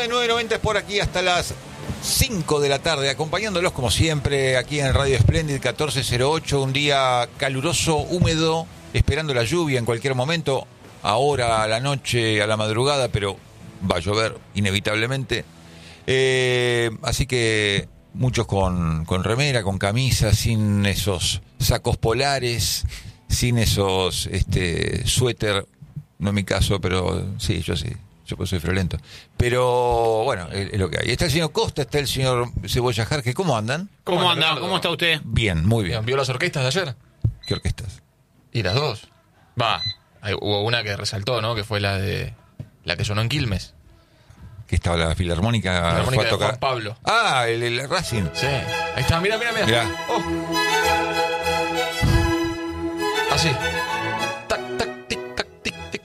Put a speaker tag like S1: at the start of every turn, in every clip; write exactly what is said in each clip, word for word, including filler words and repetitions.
S1: de nueve noventa es por aquí hasta las cinco de la tarde, acompañándolos como siempre aquí en Radio Splendid catorce cero ocho, un día caluroso, húmedo, esperando la lluvia en cualquier momento, ahora a la noche, a la madrugada, pero va a llover inevitablemente. Eh, así que muchos con, con remera, con camisa, sin esos sacos polares, sin esos este, suéter, no en mi caso, pero sí, yo sí. Yo pues soy friolento. Pero bueno, es, es lo que hay. Está el señor Costa, está el señor Cebolla Jarque. ¿Cómo andan?
S2: ¿Cómo, ¿Cómo andan? ¿Cómo está usted?
S1: Bien, muy bien.
S3: ¿Vio las orquestas de ayer?
S1: ¿Qué orquestas?
S3: Y las dos. Va, hay, hubo una que resaltó, ¿no? Que fue la de la que sonó en Quilmes.
S1: Que estaba la Filarmónica.
S3: La Filarmónica
S1: fue a
S3: de
S1: tocar.
S3: Juan Pablo.
S1: Ah, el, el Racing.
S3: Sí. Ahí está, mira, mira, mira.
S1: Mirá.
S3: Oh. Así. Tac, tac, tic, tac, tic, tic.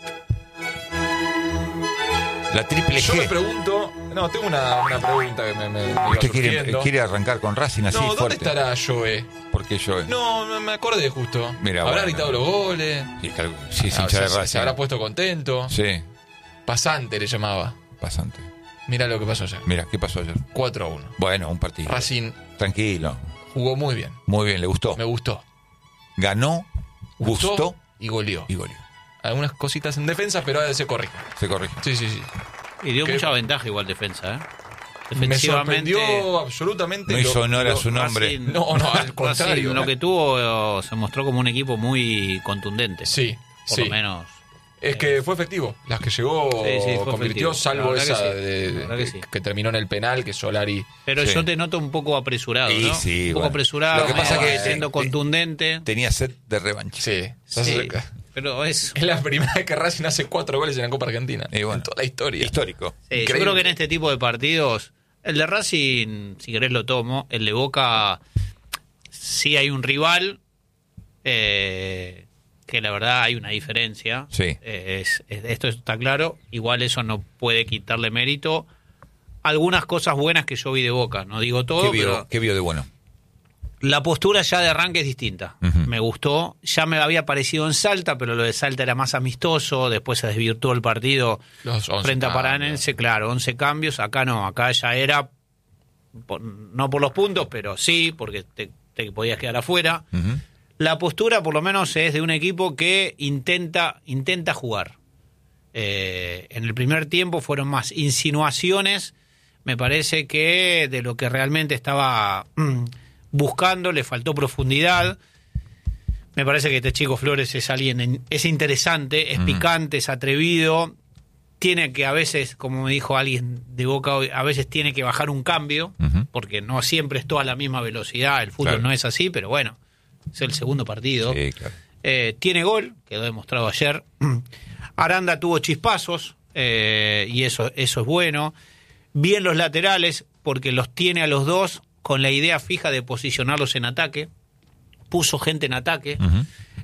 S1: La triple
S3: Yo
S1: G.
S3: me pregunto... No, tengo una, una pregunta que me, me, me iba
S1: ¿Usted quiere,
S3: surgiendo.
S1: quiere arrancar con Racing así
S3: No, ¿dónde
S1: fuerte?
S3: estará Joe?
S1: ¿Por qué yo?
S3: No, no me acordé justo.
S1: Mira,
S3: ¿Habrá
S1: bueno.
S3: gritado los goles?
S1: Sí, claro, sí, es
S3: Ah,
S1: hincha
S3: se,
S1: de
S3: se-
S1: Racing.
S3: se habrá puesto contento.
S1: Sí,
S3: Pasante le llamaba.
S1: pasante.
S3: Mira lo que pasó ayer.
S1: Mira, ¿qué pasó ayer?
S3: cuatro a uno.
S1: Bueno, un partido.
S3: Racing
S1: Tranquilo.
S3: jugó muy bien.
S1: Muy bien, le gustó.
S3: Me gustó.
S1: Ganó, gustó,
S3: y goleó.
S1: y goleó.
S3: Algunas cositas en defensa, pero ahora se corrige.
S1: Se corrige.
S3: Sí, sí, sí.
S2: Y dio
S3: ¿Qué?
S2: mucha ventaja igual defensa, ¿eh?
S3: Me
S2: Defensivamente,
S3: sorprendió absolutamente.
S1: No
S3: lo-
S1: hizo honor a
S3: lo-
S1: su nombre.
S2: Racing-
S3: No, no, al
S2: Racing,
S3: contrario.
S2: lo que tuvo eh, se mostró como un equipo muy contundente.
S3: Sí,
S2: por
S3: sí.
S2: lo menos.
S3: Es que fue efectivo. Las que llegó
S2: Sí, sí, fue
S3: convirtió,
S2: efectivo.
S3: salvo
S2: La verdad
S3: esa
S2: que sí.
S3: de-
S2: La verdad que
S3: que,
S2: sí.
S3: que terminó en el penal, que Solari...
S2: Pero
S1: Sí.
S2: yo te noto un poco apresurado,
S1: Sí,
S2: ¿no?
S1: sí,
S2: un poco
S1: bueno.
S2: apresurado,
S1: Lo que pasa
S2: medio
S1: que-
S2: siendo
S1: te-
S2: contundente.
S1: Tenía sed de revancha.
S3: Sí.
S2: Sí, pero es...
S3: Es la primera vez que Racing hace cuatro goles en la Copa Argentina.
S1: Y bueno,
S3: en toda la historia.
S1: Histórico.
S2: Sí, yo
S3: Increíble.
S2: creo que en este tipo de partidos, el de Racing, si querés lo tomo, el de Boca, sí hay un rival, eh, que la verdad hay una diferencia.
S1: Sí.
S2: Eh, es- es- esto está claro, igual eso no puede quitarle mérito. Algunas cosas buenas que yo vi de Boca, no digo todo,
S1: ¿Qué vio,
S2: pero
S1: ¿Qué vio de bueno?
S2: la postura ya de arranque es distinta.
S1: Ujú.
S2: Me gustó. Ya me había parecido en Salta, pero lo de Salta era más amistoso. Después se desvirtuó el partido
S3: Los once
S2: frente a
S3: cambios.
S2: Paranense. Claro, once cambios. Acá no. Acá ya era, por- no por los puntos, pero sí, porque te, te podías quedar afuera.
S1: Ujú.
S2: La postura, por lo menos, es de un equipo que intenta, intenta jugar. Eh, en el primer tiempo fueron más insinuaciones, me parece, que de lo que realmente estaba mm, buscando. Le faltó profundidad. Me parece que este chico Flores es alguien, en- es interesante, es
S1: Mm.
S2: picante, es atrevido. Tiene que a veces, como me dijo alguien de Boca hoy, a veces tiene que bajar un cambio,
S1: Ujú.
S2: porque no siempre es toda la misma velocidad. El fútbol
S1: Claro.
S2: no es así, pero bueno, es el segundo partido.
S1: Sí, claro.
S2: Eh, tiene gol, quedó demostrado ayer. Aranda tuvo chispazos, eh, y eso, eso es bueno. Bien los laterales, porque los tiene a los dos con la idea fija de posicionarlos en ataque. Puso gente en ataque.
S1: Ujú.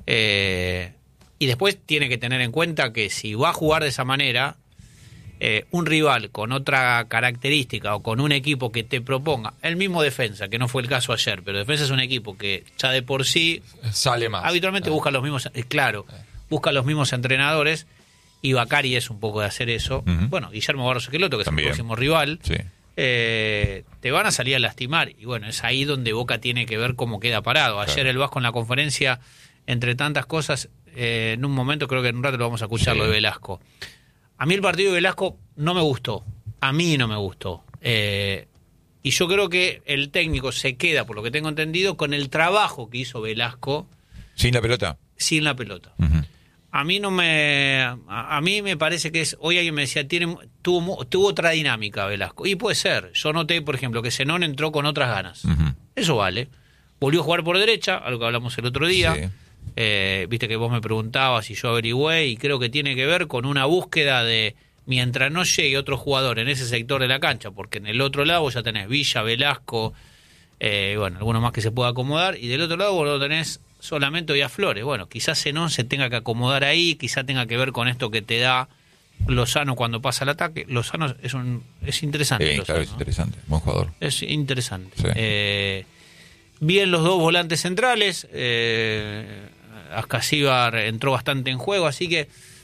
S2: Eh, y después tiene que tener en cuenta que si va a jugar de esa manera, eh, un rival con otra característica o con un equipo que te proponga, el mismo defensa, que no fue el caso ayer, pero defensa es un equipo que ya de por sí
S3: Sale más.
S2: habitualmente
S3: Ah.
S2: busca los mismos, eh, claro, busca los mismos entrenadores, y Bacari es un poco de hacer eso.
S1: Ujú.
S2: Bueno, Guillermo Barros Esqueloto, que
S1: También.
S2: es el próximo rival,
S1: Sí.
S2: eh, te van a salir a lastimar, y bueno, es ahí donde Boca tiene que ver cómo queda parado. Ayer
S1: Claro.
S2: el Vasco en la conferencia, entre tantas cosas, eh, en un momento, creo que en un rato lo vamos a escuchar,
S1: Sí.
S2: lo de Velasco. A mí el partido de Velasco no me gustó, a mí no me gustó. Eh, y yo creo que el técnico se queda, por lo que tengo entendido, con el trabajo que hizo Velasco
S1: ¿Sin la pelota?
S2: sin la pelota.
S1: Ujú.
S2: A mí no me a, a mí me parece que es, hoy alguien me decía, tiene tuvo mu- tuvo otra dinámica Velasco, y puede ser. Yo noté, por ejemplo, que Zenón entró con otras ganas.
S1: Ujú.
S2: Eso vale. Volvió a jugar por derecha, algo que hablamos el otro día.
S1: Sí.
S2: Eh, viste que vos me preguntabas y yo averigüé, y creo que tiene que ver con una búsqueda de, mientras no llegue otro jugador en ese sector de la cancha, porque en el otro lado ya tenés Villa, Velasco, eh, bueno, alguno más que se pueda acomodar, y del otro lado vos lo tenés solamente hoy a Flores. Bueno, quizás Zenón se tenga que acomodar ahí, quizás tenga que ver con esto que te da Lozano cuando pasa el ataque. Lozano es un es interesante.
S1: Sí, claro,
S2: Lozano,
S1: es
S2: ¿no?
S1: interesante. Buen jugador.
S2: Es interesante.
S1: Sí.
S2: Eh, bien los dos volantes centrales. Eh, Ascasíbar entró bastante en juego, así que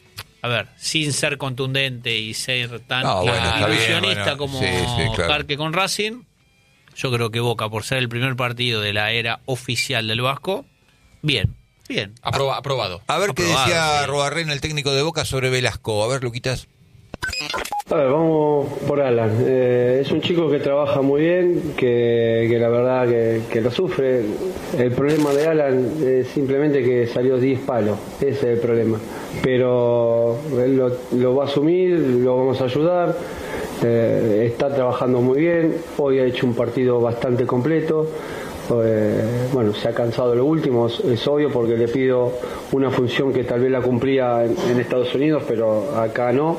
S2: a ver, sin ser contundente y ser tan
S1: No, bueno, está bien,
S2: ilusionista
S1: bueno,
S2: como
S1: sí, sí, claro.
S2: Jarque con Racing, yo creo que Boca, por ser el primer partido de la era oficial del Vasco, bien, bien.
S3: Aproba- aprobado.
S1: A ver qué
S2: Aprobado,
S1: decía
S2: sí.
S1: Robarrena, el técnico de Boca, sobre Velasco. A ver, Luquitas.
S4: A ver, vamos por Alan. Eh, es un chico que trabaja muy bien, que, que la verdad que, que lo sufre. El problema de Alan es simplemente que salió diez palos. Ese es el problema. Pero él lo, lo va a asumir, lo vamos a ayudar. Eh, está trabajando muy bien. Hoy ha hecho un partido bastante completo. Eh, bueno, se ha cansado de lo último, es, es obvio, porque le pido una función que tal vez la cumplía en, en Estados Unidos, pero acá no.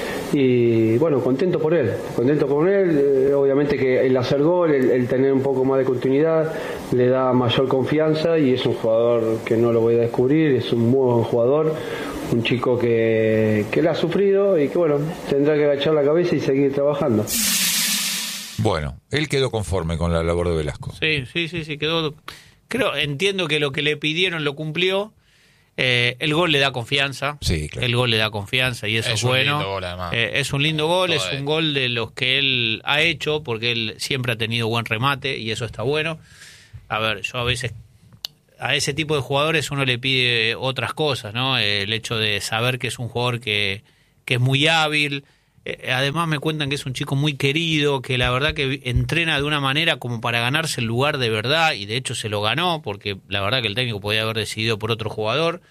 S4: Y bueno, contento por él, contento con él. Eh, obviamente que el hacer gol, el, el tener un poco más de continuidad, le da mayor confianza, y es un jugador que no lo voy a descubrir, es un muy buen jugador, un chico que, que la ha sufrido y que bueno, tendrá que agachar la cabeza y seguir trabajando.
S1: Bueno, él quedó conforme con la labor de Velasco.
S2: Sí, sí, sí, sí, quedó. Creo, entiendo que lo que le pidieron lo cumplió. Eh, el gol le da confianza.
S1: Sí, claro.
S2: El gol le da confianza y eso es,
S3: Es un
S2: bueno.
S3: lindo gol, además.
S2: Eh, es un lindo gol,
S3: Todo
S2: es
S3: es.
S2: un gol de los que él ha hecho, porque él siempre ha tenido buen remate y eso está bueno. A ver, yo a veces a ese tipo de jugadores uno le pide otras cosas, ¿no? El hecho de saber que es un jugador que, que es muy hábil. Eh, además me cuentan que es un chico muy querido, que la verdad que entrena de una manera como para ganarse el lugar de verdad, y de hecho se lo ganó, porque la verdad que el técnico podía haber decidido por otro jugador,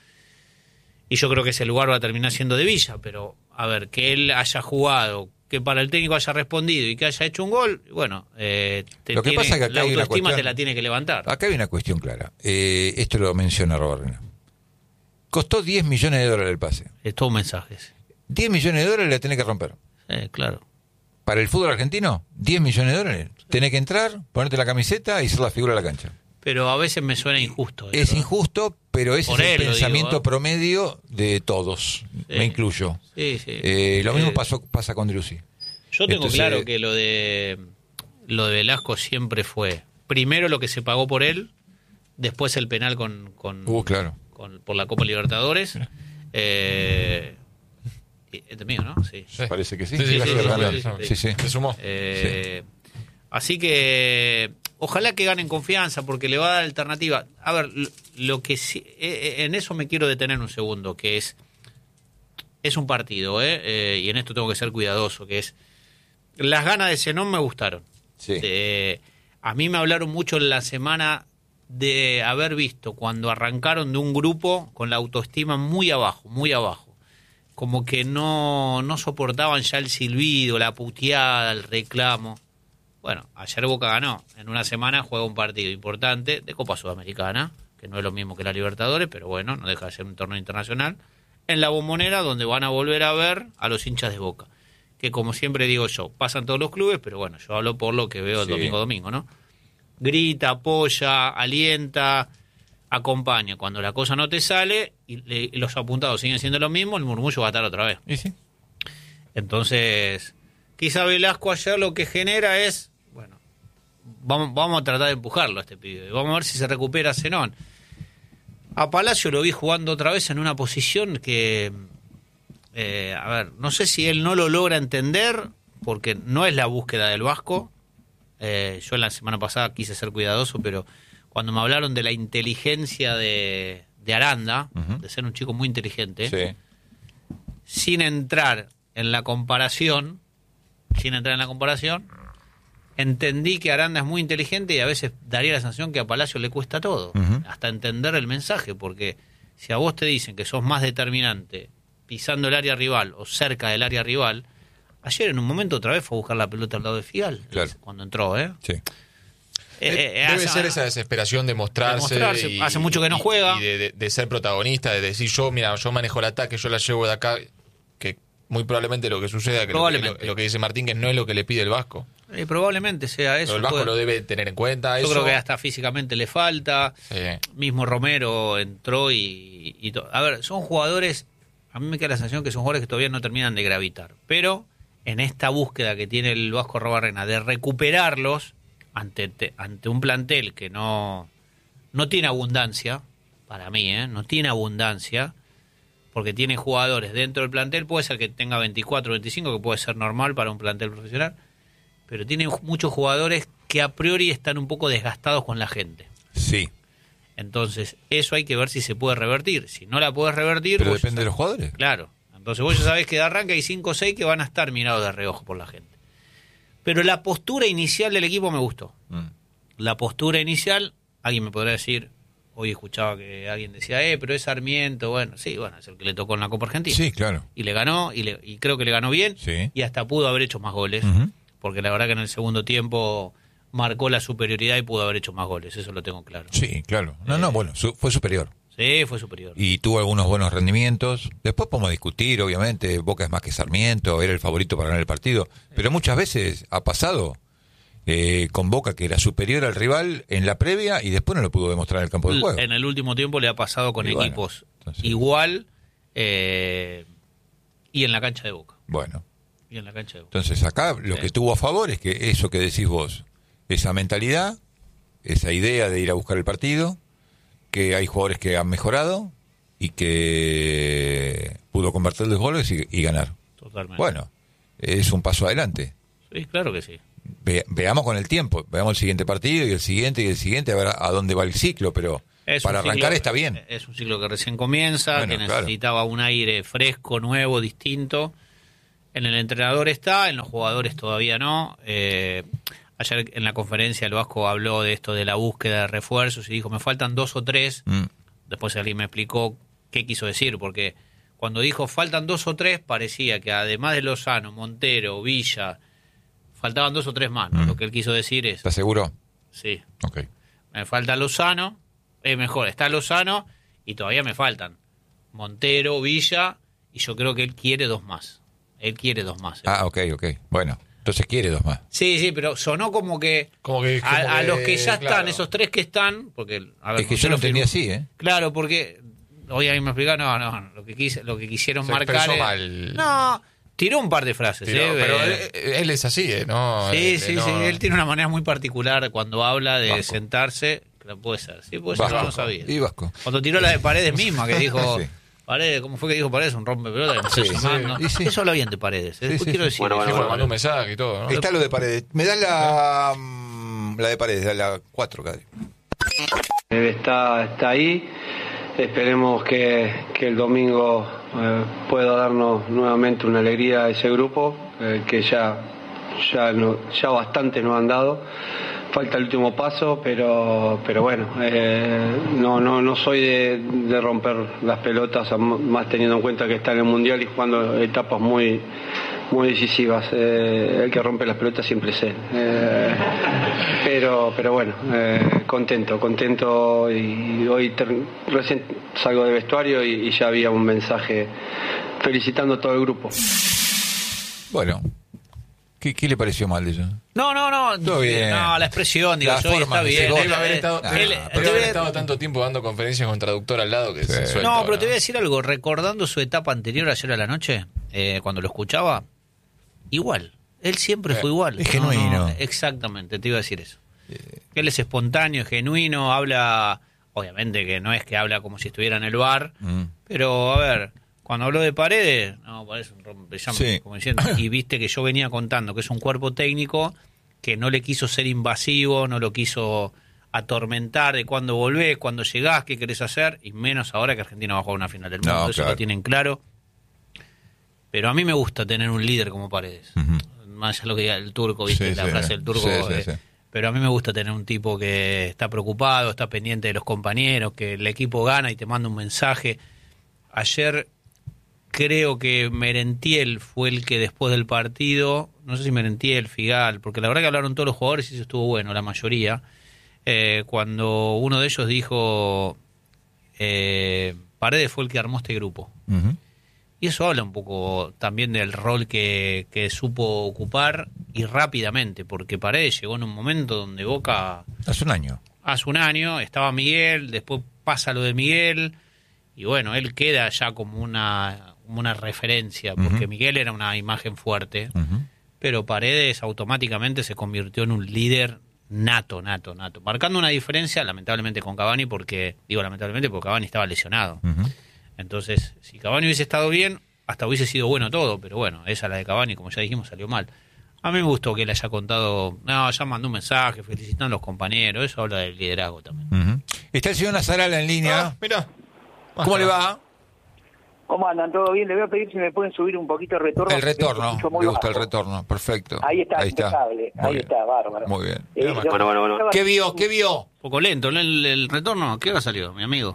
S2: y yo creo que ese lugar va a terminar siendo de Villa, pero a ver, que él haya jugado, que para el técnico haya respondido y que haya hecho un gol, bueno, eh, te
S1: Lo que
S2: tiene-
S1: pasa es que acá
S2: la
S1: hay una
S2: autoestima
S1: cuestión-
S2: te la tiene que levantar.
S1: Acá hay una cuestión clara. Eh, esto lo menciona Robarrena. Costó diez millones de dólares el pase.
S2: Es todo un mensaje. Sí.
S1: diez millones de dólares le tenés que romper.
S2: Eh, claro.
S1: Para el fútbol argentino, diez millones de dólares. Tenés que entrar, ponerte la camiseta y ser la figura de la cancha.
S2: Pero a veces me suena injusto.
S1: Es
S2: eso, ¿eh?
S1: injusto, pero ese
S2: Por
S1: es el
S2: él lo
S1: pensamiento
S2: digo, ¿eh?
S1: promedio de todos.
S2: Sí.
S1: Me incluyo.
S2: Sí, sí.
S1: Eh, lo mismo
S2: Eh,
S1: pasó, pasa con Driussi.
S2: Yo tengo
S1: Entonces,
S2: claro que lo de lo de Velasco siempre fue primero lo que se pagó por él, después el penal con, con,
S1: Uh, claro.
S2: con- por la Copa Libertadores. Eh, y- este es mío, ¿no? Sí.
S3: Sí.
S1: Parece que sí.
S3: Sí, sí,
S1: Gracias,
S2: sí, sí,
S1: Hernán.
S2: sí,
S1: Sí, sí.
S3: Se sumó.
S2: Eh, Así que ojalá que ganen confianza porque le va a dar alternativa. A ver, lo, lo que sí, eh, en eso me quiero detener un segundo, que es es un partido, ¿eh? Eh, y en esto tengo que ser cuidadoso, que es las ganas de Zenón me gustaron.
S1: Sí.
S2: Eh, a mí me hablaron mucho en la semana de haber visto cuando arrancaron de un grupo con la autoestima muy abajo, muy abajo. Como que no, no soportaban ya el silbido, la puteada, el reclamo. Bueno, ayer Boca ganó. En una semana juega un partido importante de Copa Sudamericana, que no es lo mismo que la Libertadores, pero bueno, no deja de ser un torneo internacional, en la Bombonera, donde van a volver a ver a los hinchas de Boca. Que como siempre digo yo, pasan todos los clubes, pero bueno, yo hablo por lo que veo el
S1: Sí.
S2: domingo a domingo, ¿no? Grita, apoya, alienta, acompaña. Cuando la cosa no te sale y, le- y los apuntados siguen siendo lo mismo, el murmullo va a estar otra vez.
S1: ¿Y sí?
S2: Entonces, quizá Velasco ayer lo que genera es, bueno, vamos, vamos a tratar de empujarlo a este pibe. Vamos a ver si se recupera Zenón. A Palacio lo vi jugando otra vez en una posición que, eh, a ver, no sé si él no lo logra entender, porque no es la búsqueda del Vasco. Eh, yo la semana pasada quise ser cuidadoso, pero cuando me hablaron de la inteligencia de, de Aranda,
S1: Ujú.
S2: de ser un chico muy inteligente,
S1: Sí.
S2: sin entrar en la comparación, sin entrar en la comparación, entendí que Aranda es muy inteligente y a veces daría la sensación que a Palacio le cuesta todo,
S1: Ujú.
S2: hasta entender el mensaje, porque si a vos te dicen que sos más determinante pisando el área rival o cerca del área rival, ayer en un momento otra vez fue a buscar la pelota al lado de Figal,
S1: Claro.
S2: cuando entró, ¿eh?
S1: Sí.
S2: Eh, eh,
S3: Debe
S2: hace-
S3: ser esa desesperación de mostrarse.
S2: De mostrarse.
S3: y-
S2: Hace mucho que no
S3: y-
S2: juega.
S3: Y de, de- de ser protagonista, de decir yo, mira, yo manejo el ataque, yo la llevo de acá. Que muy probablemente lo que suceda, que lo, que-
S2: Probablemente.
S3: lo, lo que dice Martín, que no es lo que le pide el Vasco.
S2: eh, probablemente sea eso.
S3: Pero el Vasco
S2: puede-
S3: lo debe tener en cuenta.
S2: Yo
S3: eso.
S2: creo que hasta físicamente le falta.
S3: Sí.
S2: Mismo Romero entró y, y to- a ver, son jugadores, a mí me queda la sensación que son jugadores que todavía no terminan de gravitar, pero en esta búsqueda que tiene el Vasco Robarrena de recuperarlos ante te- ante un plantel que no no tiene abundancia, para mí, ¿eh? No tiene abundancia, porque tiene jugadores dentro del plantel, puede ser que tenga veinticuatro, veinticinco, que puede ser normal para un plantel profesional, pero tiene muchos jugadores que a priori están un poco desgastados con la gente.
S1: Sí.
S2: Entonces, eso hay que ver si se puede revertir. Si no la puedes revertir...
S1: Pero
S2: vos
S1: depende
S2: ya
S1: de los jugadores.
S2: Claro. Entonces vos ya sabés que de arranque hay cinco o seis que van a estar mirados de reojo por la gente. Pero la postura inicial del equipo me gustó.
S1: Mm.
S2: La postura inicial, alguien me podrá decir, hoy escuchaba que alguien decía, eh, pero es Sarmiento, bueno, sí, bueno, es el que le tocó en la Copa Argentina.
S1: Sí, claro.
S2: Y le ganó, y, le, y creo que le ganó bien,
S1: Sí.
S2: y hasta pudo haber hecho más goles,
S1: Uh-huh.
S2: porque la verdad que en el segundo tiempo marcó la superioridad y pudo haber hecho más goles, eso lo tengo claro.
S1: Sí, claro. No, no, bueno, su- fue superior.
S2: Sí, fue superior.
S1: Y tuvo algunos buenos rendimientos. Después podemos discutir, obviamente, Boca es más que Sarmiento, era el favorito para ganar el partido. Pero muchas veces ha pasado eh, con Boca que era superior al rival en la previa y después no lo pudo demostrar en el campo de juego.
S2: En el último tiempo le ha pasado con
S1: Y bueno,
S2: equipos
S1: entonces-
S2: igual eh, y en la cancha de Boca.
S1: Bueno,
S2: Y en la cancha de Boca.
S1: entonces acá lo
S2: Sí.
S1: que tuvo a favor es que eso que decís vos, esa mentalidad, esa idea de ir a buscar el partido, que hay jugadores que han mejorado y que pudo convertir los goles y, y ganar.
S2: Totalmente.
S1: Bueno, es un paso adelante.
S2: Sí, claro que sí.
S1: Ve- veamos con el tiempo, veamos el siguiente partido y el siguiente y el siguiente, a ver a dónde va el ciclo, pero
S2: Es
S1: para
S2: un ciclo-
S1: arrancar está bien.
S2: Es un ciclo que recién comienza,
S1: Bueno,
S2: que
S1: claro.
S2: necesitaba un aire fresco, nuevo, distinto. En el entrenador está, en los jugadores todavía no. Eh, ayer en la conferencia el Vasco habló de esto de la búsqueda de refuerzos y dijo, me faltan dos o tres.
S1: Mm,
S2: Después alguien me explicó qué quiso decir, porque cuando dijo faltan dos o tres, parecía que además de Lozano, Montero, Villa, faltaban dos o tres más, ¿no?
S1: Mm.
S2: Lo que él quiso decir es,
S1: ¿Estás seguro?
S2: sí,
S1: Ok.
S2: me falta Lozano, es mejor, está Lozano y todavía me faltan Montero, Villa, y yo creo que él quiere dos más. Él quiere dos más.
S1: Ah, ok, ok. Bueno, entonces quiere dos más.
S2: Sí, sí, pero sonó como que,
S3: Como que-
S2: a,
S3: como
S2: a
S3: que,
S2: los que ya están,
S3: claro.
S2: esos tres que están, porque a ver,
S1: Es que yo lo
S2: Montero
S1: entendí
S2: firmó-
S1: así, ¿eh?
S2: Claro, porque hoy alguien me explicó, no, no, lo que quise, lo que quisieron
S3: Se
S2: marcar
S3: expresó
S2: es-
S3: mal.
S2: No, tiró un par de frases,
S3: Tiró,
S2: ¿eh?
S3: pero
S2: Eh,
S3: él, él es así, ¿eh? No,
S2: sí,
S3: él-
S2: sí,
S3: no-
S2: sí, él tiene una manera muy particular cuando habla de
S1: Vasco.
S2: sentarse, que puede ser, sí, puede ser,
S1: Vasco.
S2: yo no sabía.
S1: Y Vasco.
S2: Cuando tiró la de Paredes misma, que dijo,
S1: Sí.
S2: Paredes, ¿cómo fue que dijo Paredes? Un rompepelota que me está
S1: Sí,
S2: llamando.
S1: sí. Y sí.
S2: Eso habla bien de Paredes, ¿eh?
S1: Sí,
S2: Después
S1: sí,
S2: quiero
S1: sí.
S2: decir
S4: Bueno,
S2: eso.
S4: bueno,
S3: Sí,
S4: bueno.
S3: mandó un mensaje y todo, ¿no?
S1: Está lo de Paredes. Me da la, mm, la de Paredes, la cuatro, Cadri.
S4: Él está, está ahí. Esperemos que, que el domingo eh, pueda darnos nuevamente una alegría a ese grupo, eh, que ya, ya, no, ya bastante nos han dado. Falta el último paso, pero, pero bueno, eh, no, no, no soy de, de romper las pelotas, más teniendo en cuenta que está en el Mundial y jugando etapas muy, muy decisivas. Eh, el que rompe las pelotas siempre es él. Eh, pero, pero bueno, eh, contento, contento. Y hoy ter- recién salgo de vestuario y, y ya había un mensaje felicitando a todo el grupo.
S1: Bueno, ¿qué, qué le pareció mal de eso?
S2: No, no, no.
S1: Todo bien.
S2: No, la expresión, digo,
S1: La
S2: yo,
S1: forma
S2: está
S1: de
S2: bien.
S1: ese gol.
S2: Él-
S3: Debe haber estado,
S1: Ah,
S3: debe-
S2: él-
S3: debe
S2: te
S3: haber
S2: voy a-
S3: estado tanto tiempo dando conferencias con traductor al lado que se
S1: Sí.
S3: suelta.
S2: No, pero te voy a decir algo. Recordando su etapa anterior ayer a la noche, eh, cuando lo escuchaba, igual. Él siempre fue igual.
S1: es
S2: No, no,
S1: genuino.
S2: exactamente, te iba a decir eso. Que él es espontáneo, es genuino, habla, obviamente que no es que habla como si estuviera en el bar,
S1: Mm.
S2: pero a ver, cuando habló de Paredes, no, parece un rompellame,
S1: Sí.
S2: como diciendo, y viste que yo venía contando que es un cuerpo técnico que no le quiso ser invasivo, no lo quiso atormentar de cuándo volvés, cuándo llegás, qué querés hacer, y menos ahora que Argentina va a jugar una final del mundo,
S1: No,
S2: eso
S1: claro.
S2: lo tienen claro. Pero a mí me gusta tener un líder como Paredes.
S1: Ujú.
S2: Más allá de lo que diga el turco, viste,
S1: Sí,
S2: la
S1: sí.
S2: frase del turco.
S1: Sí, sí,
S2: eh,
S1: sí.
S2: Pero a mí me gusta tener un tipo que está preocupado, está pendiente de los compañeros, que el equipo gana y te manda un mensaje. Ayer creo que Merentiel fue el que después del partido, no sé si Merentiel, Figal, porque la verdad que hablaron todos los jugadores y eso estuvo bueno, la mayoría. Eh, cuando uno de ellos dijo, eh, Paredes fue el que armó este grupo.
S1: Ujú.
S2: Y eso habla un poco también del rol que, que supo ocupar y rápidamente, porque Paredes llegó en un momento donde Boca,
S1: Hace un año.
S2: hace un año, estaba Miguel, después pasa lo de Miguel, y bueno, él queda ya como una, como una referencia, porque
S1: Ujú.
S2: Miguel era una imagen fuerte,
S1: Ujú.
S2: pero Paredes automáticamente se convirtió en un líder nato, nato, nato, marcando una diferencia lamentablemente con Cavani, porque digo lamentablemente porque Cavani estaba lesionado.
S1: Ujú.
S2: Entonces, si Cavani hubiese estado bien, hasta hubiese sido bueno todo, pero bueno, esa la de Cavani, como ya dijimos, salió mal. A mí me gustó que él haya contado, no, ya mandó un mensaje felicitando a los compañeros, eso habla del liderazgo también.
S1: Uh-huh. Está el señor Nazarala en línea.
S3: Ah, mirá.
S1: ¿Cómo le va?
S5: ¿Cómo andan? ¿Todo bien? Le voy a pedir si me pueden subir un poquito el retorno.
S1: El retorno, me gusta el retorno, perfecto.
S5: Ahí está,
S1: ahí está,
S5: impecable, ahí
S1: bien.
S5: Está, bárbaro.
S1: Muy bien.
S5: Eh,
S3: Bueno,
S5: yo-
S3: bueno,
S1: bueno, bueno. ¿Qué vio? ¿Qué vio?
S2: Un poco lento, ¿no? el, el retorno, ¿qué hora salió, mi amigo?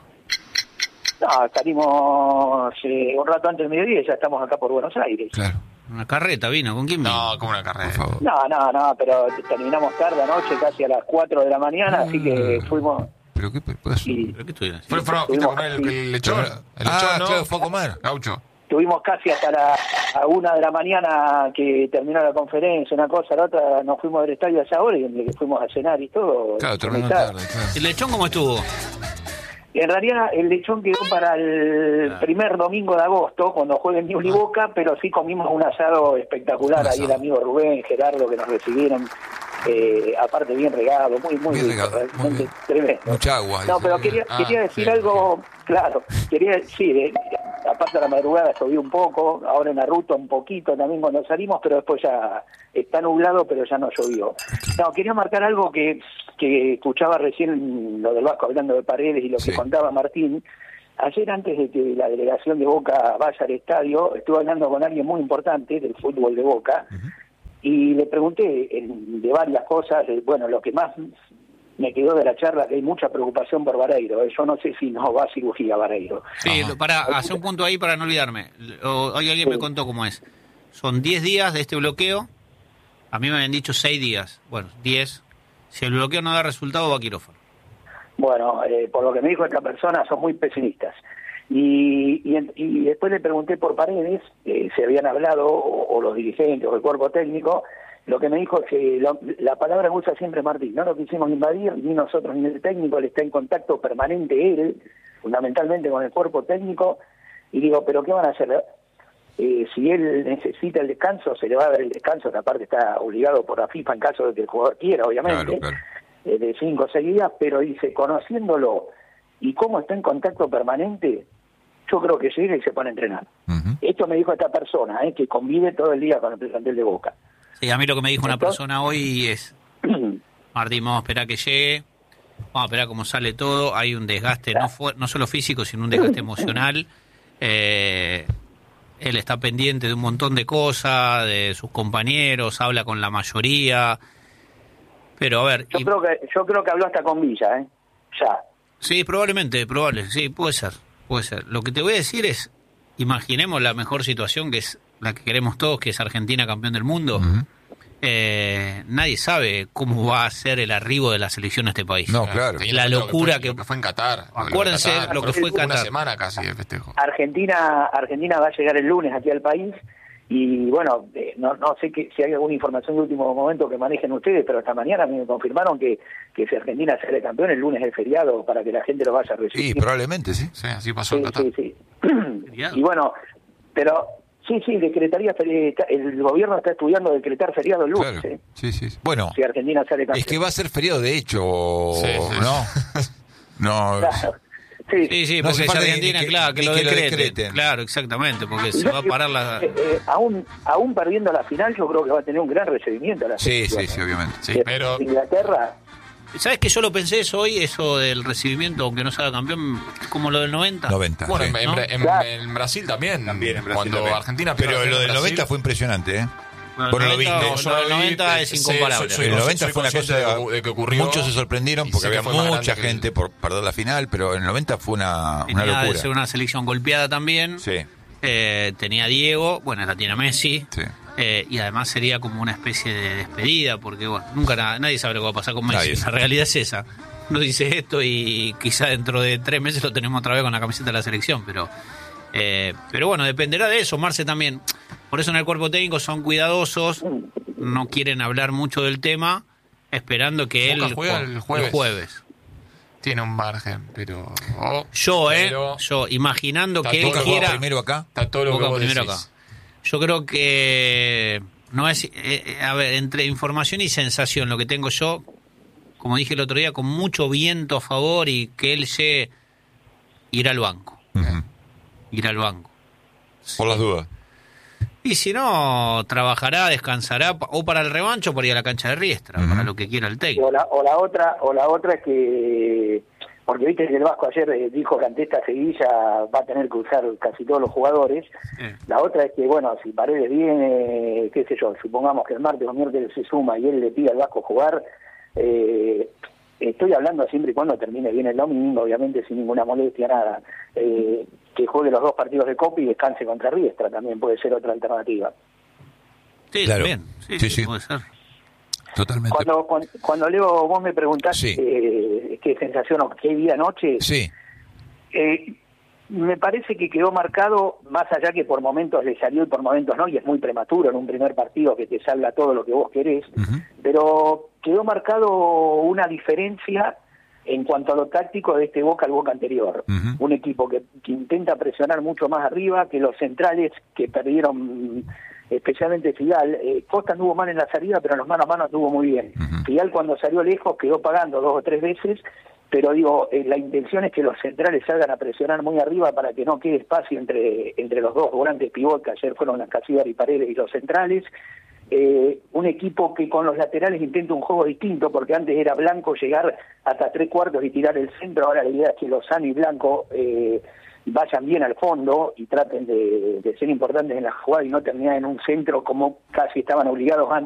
S5: No, salimos eh, un rato antes del mediodía y ya estamos acá por Buenos Aires.
S1: Claro,
S2: Una carreta vino, ¿con quién vino?
S3: No, como una carrera.
S1: por favor.
S5: No, no, no, pero terminamos tarde anoche, casi a las cuatro de la mañana, así que fuimos...
S1: ¿Pero qué pasa?
S5: Y
S2: ¿Pero qué estuvieron
S3: Fue,
S2: haciendo?
S3: fue, fuiste a comer el, el lechón. El lechón,
S1: Ah,
S3: ¿no?
S1: claro, fue a comer.
S3: Gaucho.
S5: Estuvimos casi hasta la a una de la mañana que terminó la conferencia, una cosa, la otra, nos fuimos del estadio a esa hora y donde fuimos a cenar y todo.
S1: Claro, terminó
S5: Está-
S1: tarde, claro.
S2: ¿El lechón cómo estuvo?
S5: En realidad el lechón quedó para el
S2: Ah.
S5: primer domingo de agosto, cuando jueguen Newell's y Boca, pero sí comimos un asado espectacular,
S1: Un
S5: ahí
S1: asado.
S5: el amigo Rubén, Gerardo, que nos recibieron, eh, aparte bien regado, muy, muy
S1: Bien
S5: rico,
S1: regado, muy
S5: realmente
S1: bien.
S5: tremendo.
S1: Mucha agua.
S5: No,
S1: dice.
S5: pero quería,
S3: Ah,
S5: quería decir
S3: sí,
S5: algo, claro, quería sí, de- aparte de la madrugada llovió un poco, ahora en la ruta un poquito también cuando salimos, pero después ya está nublado, pero ya no llovió. No, quería marcar algo que, que escuchaba recién lo del Vasco hablando de Paredes y lo
S1: Sí.
S5: que contaba Martín. Ayer, antes de que la delegación de Boca vaya al estadio, estuve hablando con alguien muy importante del fútbol de Boca, y le pregunté en- de varias cosas, de, bueno, lo que más me quedó de la charla, que hay mucha preocupación por Vareiro. eh, Yo no sé si no va a cirugía Vareiro.
S2: Sí,
S1: Ajá.
S2: para hacer un punto ahí para no olvidarme. O- Hoy alguien me
S5: Sí.
S2: contó cómo es. Son diez días de este bloqueo. A mí me habían dicho seis días. Bueno, diez. Si el bloqueo no da resultado, va a quirófano.
S5: Bueno, eh, por lo que me dijo esta persona, son muy pesimistas. Y, y, en- y después le pregunté por Paredes, eh, si habían hablado, o, o los dirigentes, o el cuerpo técnico. Lo que me dijo es que lo- la palabra que usa siempre Martín, no lo quisimos invadir, ni nosotros ni el técnico, él está en contacto permanente él, fundamentalmente con el cuerpo técnico, y digo, ¿pero qué van a hacer? Eh, si él necesita el descanso, se le va a dar el descanso, que aparte está obligado por la FIFA en caso de que el jugador quiera, obviamente,
S1: Claro, claro.
S5: eh, de cinco o seis días, pero dice, conociéndolo y cómo está en contacto permanente, yo creo que llega y se pone a entrenar.
S1: Ujú.
S5: Esto me dijo esta persona, eh, que convive todo el día con el plantel de Boca.
S2: Sí, a mí lo que me dijo una
S5: Entonces-
S2: persona hoy es, Martín, vamos a esperar que llegue, vamos a esperar cómo sale todo, hay un desgaste no, fu- no solo físico, sino un desgaste emocional. Eh, él está pendiente de un montón de cosas, de sus compañeros, habla con la mayoría. Pero a ver,
S5: Yo
S2: y-
S5: creo que yo creo que habló hasta con Villa, ¿eh? Ya.
S2: sí, probablemente, probable, sí, puede ser, puede ser. Lo que te voy a decir es, imaginemos la mejor situación, que es la que queremos todos, que es Argentina campeón del mundo.
S1: Ujú.
S2: Eh, nadie sabe cómo va a ser el arribo de la selección a este país.
S1: No, claro.
S3: Teniendo
S2: La
S3: en cuenta lo
S2: locura
S3: fue-
S2: que-
S3: lo que fue en Qatar. Lo que fue
S2: Acuérdense
S3: Qatar,
S2: lo que fue
S3: Una
S2: Qatar.
S3: semana casi de festejo.
S5: Argentina Argentina va a llegar el lunes aquí al país y bueno, eh, no no sé que, si hay alguna información de último momento que manejen ustedes, pero esta mañana me confirmaron que, que si Argentina sale campeón el lunes es feriado para que la gente lo vaya a recibir.
S1: Sí, probablemente, sí.
S3: Sí, así pasó
S5: Sí,
S3: en Qatar.
S5: sí, sí.
S2: Feriado.
S5: Y bueno, pero sí, sí, decretaría, feri- está- el gobierno está estudiando decretar feriado el lunes,
S1: Claro.
S5: ¿eh?
S1: Sí, sí. sí. Bueno,
S5: Si Argentina sale campeón.
S1: es que va a ser feriado de hecho,
S3: Sí, sí.
S1: ¿no? No.
S5: Claro. Sí,
S2: Sí, sí,
S1: No hace
S2: porque es
S1: falta ni-
S2: Argentina,
S1: ni que-
S2: claro, que
S1: ni
S2: lo
S1: que lo
S2: decreten.
S1: decreten.
S2: Claro, exactamente, porque se va a parar la...
S5: Eh, eh, aún, aún perdiendo la final, yo creo que va a tener un gran recibimiento a la
S1: Sí, sí,
S5: selección,
S1: sí,
S5: ¿eh?
S1: obviamente.
S3: Sí,
S5: De-
S3: pero
S5: Inglaterra,
S2: ¿Sabes que yo lo pensé eso hoy, eso del recibimiento, aunque no se haga campeón, como lo del noventa?
S1: noventa.
S3: bueno,
S1: sí.
S3: en, en
S2: ¿no?
S3: Bra- en-
S5: Claro.
S3: en Brasil también.
S1: También en Brasil
S3: Cuando
S1: también.
S3: Argentina
S1: Pero
S3: pierde
S1: lo del
S3: en Brasil,
S1: noventa fue impresionante, ¿eh?
S2: Bueno,
S1: Bueno, lo
S2: noventa,
S1: viste.
S2: lo
S3: yo lo
S2: del
S3: vi,
S2: noventa
S3: eh,
S2: es
S3: sí,
S2: incomparable.
S3: soy-
S1: El
S3: soy-
S1: noventa
S3: soy
S1: fue una
S3: consciente
S1: cosa.
S3: de que- de que ocurrió.
S1: Muchos se sorprendieron
S3: Y
S1: porque
S3: sé que
S1: había
S3: fue más
S1: mucha
S3: grande que el-
S1: gente por perder la final, pero en el noventa fue una, una
S2: Tenía de
S1: locura.
S2: ser una selección golpeada también.
S1: Sí,
S2: Eh, tenía Diego, bueno, la tiene Messi.
S1: sí.
S2: Eh, y además sería como una especie de despedida, porque bueno, nunca na- nadie sabe lo que va a pasar con Messi.
S1: Nadie.
S2: La realidad es esa. No dice esto y quizá dentro de tres meses lo tenemos otra vez con la camiseta de la selección, pero eh, pero bueno, dependerá de eso. Marce también. Por eso en el cuerpo técnico son cuidadosos, no quieren hablar mucho del tema, esperando que
S3: Boca
S2: él
S3: juega
S2: ju-
S3: el jueves.
S2: jueves.
S3: Tiene un margen, pero. oh,
S2: Yo, eh,
S3: pero
S2: yo imaginando
S3: Está
S2: que él
S3: todo
S1: Boca juega
S2: quiera.
S1: primero acá.
S3: Está todo lo que
S2: Boca
S3: vos
S2: primero
S3: decís.
S2: acá. Yo creo que no es, eh, eh, a ver, entre información y sensación, lo que tengo yo, como dije el otro día, con mucho viento a favor y que él llegue ir al banco.
S1: Ujú.
S2: ir al banco.
S1: Por las dudas.
S2: Y si no, trabajará, descansará, o para el revancho o para ir a la cancha de Riestra, uh-huh. para lo que quiera el técnico.
S5: O la, o la otra, o la otra es que, porque viste que el Vasco ayer eh, dijo que ante esta seguilla va a tener que usar casi todos los jugadores. Eh. La otra es que, bueno, si Paredes viene, qué sé yo, supongamos que el martes o miércoles se suma y él le pide al Vasco jugar, eh, estoy hablando siempre y cuando termine bien el domingo, obviamente sin ninguna molestia, nada. Eh, que juegue los dos partidos de Copa y descanse contra Riestra, también puede ser otra alternativa.
S2: Sí,
S1: claro.
S2: Bien. Sí,
S1: sí,
S2: sí,
S1: sí.
S2: puede ser.
S1: Totalmente.
S5: Cuando, cuando, cuando Leo, vos me preguntás
S1: sí.
S5: eh, qué sensación o qué vi anoche,
S1: sí.
S5: eh, me parece que quedó marcado, más allá que por momentos le salió y por momentos no, y es muy prematuro en un primer partido que te salga todo lo que vos querés, uh-huh. pero quedó marcado una diferencia en cuanto a lo táctico de este Boca al Boca anterior. Uh-huh. Un equipo que, que intenta presionar mucho más arriba, que los centrales que perdieron, especialmente Fidal, eh, Costa anduvo mal en la salida, pero en los mano a mano anduvo muy bien. Uh-huh. Fidal cuando salió lejos quedó pagando dos o tres veces, pero digo, eh, la intención es que los centrales salgan a presionar muy arriba para que no quede espacio entre entre los dos volantes pivot, que ayer fueron las Casillas y Paredes y los centrales. Eh, un equipo que con los laterales intenta un juego distinto, porque antes era Blanco llegar hasta tres cuartos y tirar el centro, ahora la idea es que Lozano y Blanco eh, vayan bien al fondo y traten de, de ser importantes en la jugada y no terminar en un centro como casi estaban obligados antes.